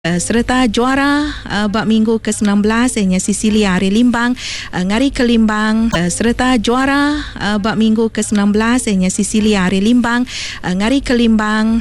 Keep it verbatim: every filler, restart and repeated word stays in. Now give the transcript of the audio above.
Uh, serta juara uh, bab minggu ke sembilan belas ianya Sisilia Ari Limbang, uh, Ngari ke Limbang. Uh, serta juara uh, bab minggu ke sembilan belas ianya Sisilia Ari Limbang, uh, Ngari ke Limbang.